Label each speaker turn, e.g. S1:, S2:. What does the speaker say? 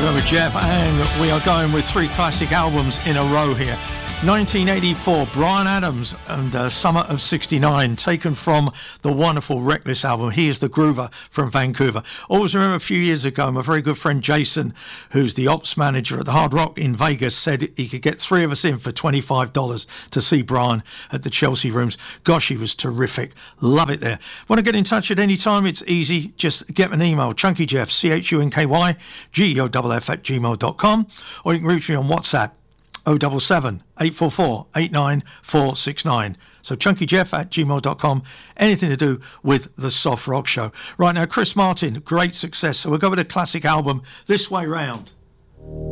S1: Go with Jeff, and we are going with three classic albums in a row here. 1984, Bryan Adams and Summer of 69, taken from the wonderful Reckless album. He is the groover from Vancouver. Always remember a few years ago, my very good friend Jason, who's the ops manager at the Hard Rock in Vegas, said he could get three of us in for $25 to see Bryan at the Chelsea Rooms. Gosh, he was terrific. Love it there. Want to get in touch at any time? It's easy. Just get an email, chunkyjeff, CHUNKY, GEOFF at gmail.com, or you can reach me on WhatsApp, 077 844 89469. So chunkyjeff at gmail.com. Anything to do with the Soft Rock Show. Right now, Chris Martin, great success. So we'll go with a classic album, This Way Round.